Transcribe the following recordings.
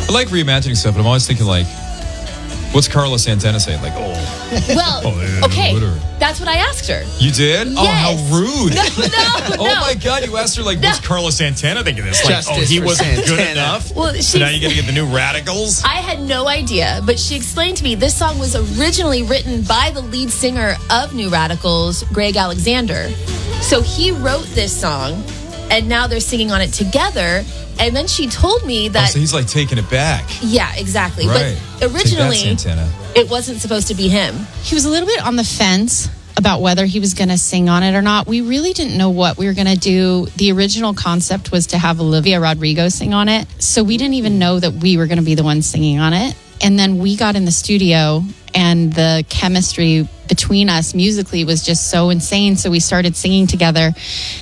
I like reimagining stuff, but I'm always thinking like, what's Carlos Santana saying? Like, Well, okay, that's what I asked her. You did? Yes. Oh, how rude. No. Oh my God, you asked her like, what's Carlos Santana thinking of this? Like, he wasn't good enough? Well, so now you're going to get the new Radicals? I had no idea, but she explained to me this song was originally written by the lead singer of New Radicals, Greg Alexander. So he wrote this song, and now they're singing on it together. And then she told me that... so he's like taking it back. Yeah, exactly. Right. But originally, Santana. It wasn't supposed to be him. He was a little bit on the fence about whether he was going to sing on it or not. We really didn't know what we were going to do. The original concept was to have Olivia Rodrigo sing on it. So we didn't even know that we were going to be the ones singing on it. And then we got in the studio, and the chemistry between us musically was just so insane. So we started singing together,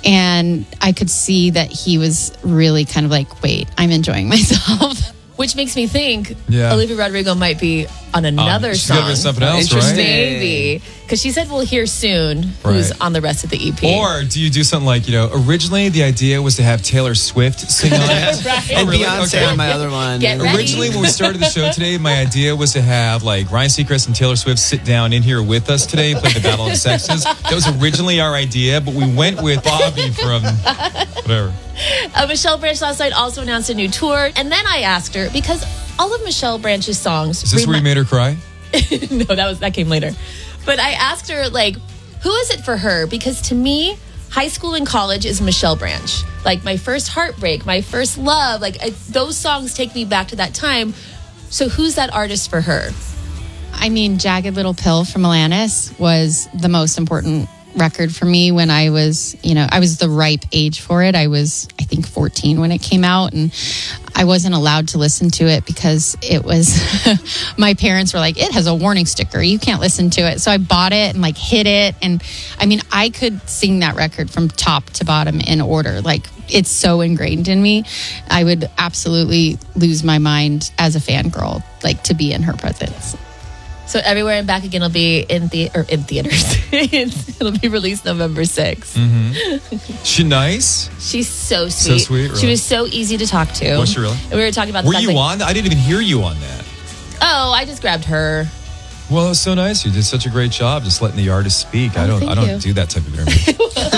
and I could see that he was really kind of like, wait, I'm enjoying myself. Which makes me think Olivia Rodrigo might be on another she's song. She's got to be something else, right? Maybe. Because she said we'll hear soon who's on the rest of the EP. Or do you do something like, originally the idea was to have Taylor Swift sing on it. Right. And Beyonce on my other one. Originally, when we started the show today, my idea was to have like Ryan Seacrest and Taylor Swift sit down in here with us today, play the Battle of the Sexes. That was originally our idea, but we went with Bobby from whatever. Michelle Branch last night also announced a new tour. And then I asked her, because all of Michelle Branch's songs... Is this where you made her cry? No, that came later. But I asked her, like, who is it for her? Because to me, high school and college is Michelle Branch. Like, my first heartbreak, my first love, those songs take me back to that time. So who's that artist for her? I mean, Jagged Little Pill from Alanis was the most important record for me when I was, I was the ripe age for it. I was, I think, 14 when it came out, and I wasn't allowed to listen to it because it was, my parents were like, it has a warning sticker. You can't listen to it. So I bought it and hid it. And I mean, I could sing that record from top to bottom in order. It's so ingrained in me. I would absolutely lose my mind as a fangirl, to be in her presence. So Everywhere and Back Again will be in theaters. It'll be released November 6th. Mm-hmm. She nice? She's so sweet. So sweet, really? She was so easy to talk to. Was she really? And we were talking about the fact you on? I didn't even hear you on that. Oh, I just grabbed her. Well, it was so nice. You did such a great job just letting the artist speak. I don't do that type of interview.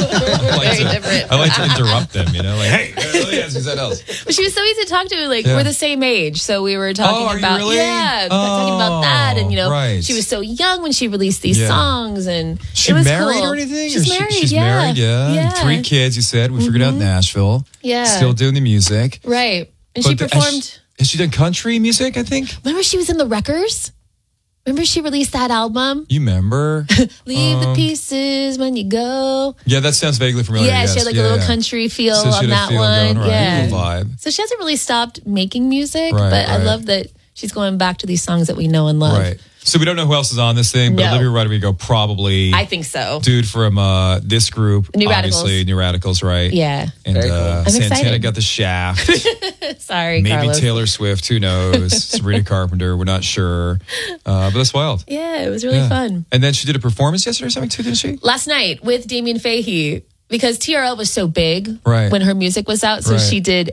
I like to interrupt them, hey, let me ask you something else. But she was so easy to talk to. We're the same age. So we were talking about, really? talking about that. And, right. she was so young when she released these songs. And she married or anything? She's married, She's married, yeah. 3 kids, you said. We figured out Nashville. Yeah. Still doing the music. Right. And she performed. Has she done country music, I think? Remember she was in the Wreckers? Remember she released that album? You remember? Leave the pieces when you go. Yeah, that sounds vaguely familiar. Yeah, she had a little country feel on that one. Going, right. Yeah. Vibe. So she hasn't really stopped making music, right, but I love that she's going back to these songs that we know and love. Right. So we don't know who else is on this thing, but Olivia Rodrigo probably. I think so. Dude from this group, New obviously Radicals. New Radicals, right? Yeah. And Very cool. I'm Santana excited. got the shaft. Sorry, Maybe Carlos. Taylor Swift, who knows? Sabrina Carpenter, we're not sure. But that's wild. Yeah, it was really fun. And then she did a performance yesterday or something too, didn't she? Last night with Damien Fahey, because TRL was so big when her music was out, so she did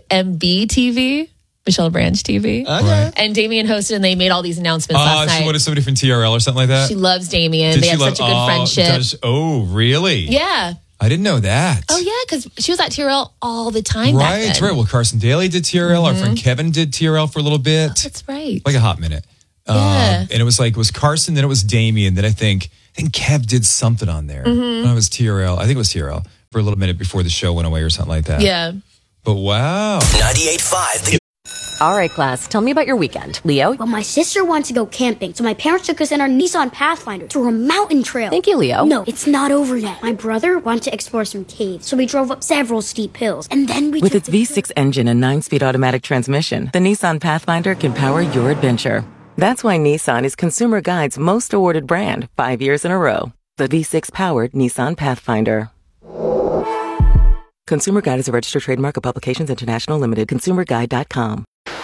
MB Michelle Branch TV. Okay. And Damien hosted, and they made all these announcements last night. She wanted somebody from TRL or something like that? She loves Damien. They have such a good friendship. Really? Yeah. I didn't know that. Oh, yeah, because she was at TRL all the time back then. Right. Well, Carson Daly did TRL. Our friend Kevin did TRL for a little bit. Oh, that's right. Like a hot minute. Yeah. And it was Carson, then it was Damien. Then I think Kev did something on there. When it was TRL. I think it was TRL for a little minute before the show went away or something like that. Yeah. But wow. 98.5. All right, class, tell me about your weekend. Leo? Well, my sister wanted to go camping, so my parents took us in our Nissan Pathfinder through a mountain trail. Thank you, Leo. No, it's not over yet. My brother wanted to explore some caves, so we drove up several steep hills, and then we With its V6 engine and 9-speed automatic transmission, the Nissan Pathfinder can power your adventure. That's why Nissan is Consumer Guide's most awarded brand 5 years in a row. The V6-powered Nissan Pathfinder. Consumer Guide is a registered trademark of Publications International Limited. ConsumerGuide.com.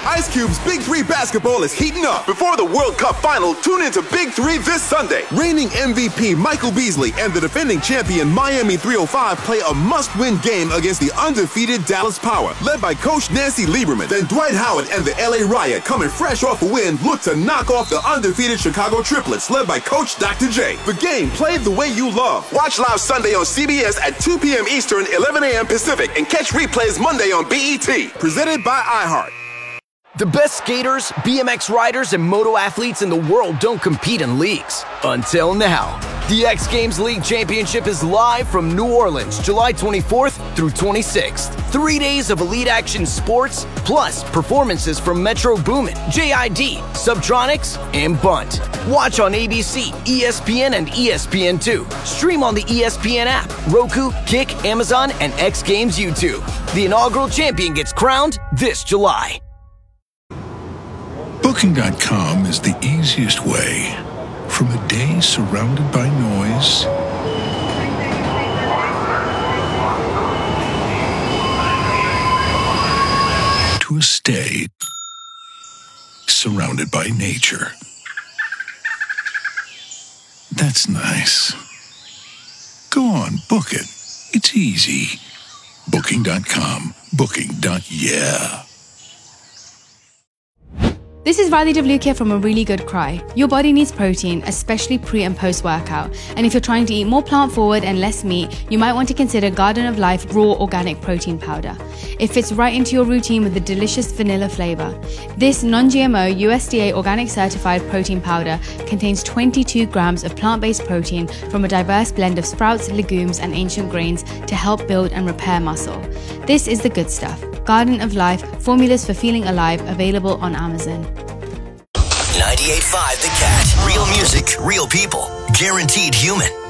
Ice Cube's Big 3 basketball is heating up. Before the World Cup final, tune into Big 3 this Sunday. Reigning MVP Michael Beasley and the defending champion Miami 305 play a must-win game against the undefeated Dallas Power, led by Coach Nancy Lieberman. Then Dwight Howard and the LA Riot, coming fresh off a win, look to knock off the undefeated Chicago Triplets, led by Coach Dr. J. The game played the way you love. Watch live Sunday on CBS at 2 p.m. Eastern, 11 a.m. Pacific, and catch replays Monday on BET. Presented by iHeart. The best skaters, BMX riders, and moto athletes in the world don't compete in leagues. Until now. The X Games League Championship is live from New Orleans, July 24th through 26th. 3 days of elite action sports, plus performances from Metro Boomin, JID, Subtronics, and Bunt. Watch on ABC, ESPN, and ESPN2. Stream on the ESPN app, Roku, Kick, Amazon, and X Games YouTube. The inaugural champion gets crowned this July. Booking.com is the easiest way. From a day surrounded by noise to a stay surrounded by nature. That's nice. Go on, book it. It's easy. Booking.com. Booking.yeah. This is Riley Devlukia from A Really Good Cry. Your body needs protein, especially pre and post workout. And if you're trying to eat more plant forward and less meat, you might want to consider Garden of Life Raw Organic Protein Powder. It fits right into your routine with a delicious vanilla flavor. This non-GMO USDA organic certified protein powder contains 22 grams of plant-based protein from a diverse blend of sprouts, legumes, and ancient grains to help build and repair muscle. This is the good stuff. Garden of Life, formulas for feeling alive, available on Amazon. 98.5 The Cat. Real music, real people. Guaranteed human.